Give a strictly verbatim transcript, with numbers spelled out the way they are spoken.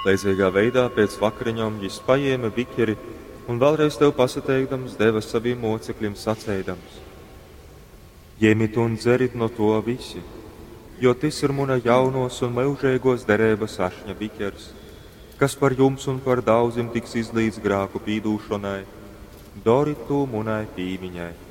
Līdzīgā veidā pēc vakariņām viņš paņēma biķeri un vēlreiz tev pasateikdams deva saviem mocekļiem sacēdams: Ņemiet un dzerit no to visi, jo tas ir muna jaunos un mūžīgos derības ašņa biķers, kas par jums un par daudziem tiks izlīdz grāku pīdūšanai, dori to munai pīmiņai.